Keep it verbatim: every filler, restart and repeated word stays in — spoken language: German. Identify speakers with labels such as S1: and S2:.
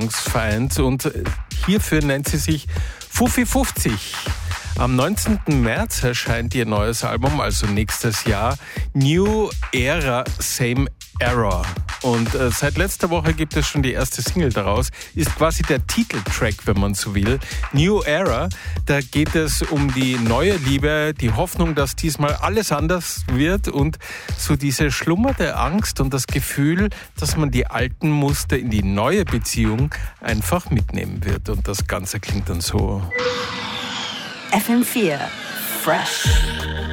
S1: Songs vereint und hierfür nennt sie sich Fuffi fünfzig. Am neunzehnten März erscheint ihr neues Album, also nächstes Jahr, New Era, Same Error. Und äh, seit letzter Woche gibt es schon die erste Single daraus, ist quasi der Titeltrack, wenn man so will. New Era, da geht es um die neue Liebe, die Hoffnung, dass diesmal alles anders wird und so diese schlummernde Angst und das Gefühl, dass man die alten Muster in die neue Beziehung einfach mitnehmen wird. Und das Ganze klingt dann so.
S2: F M vier, Fresh.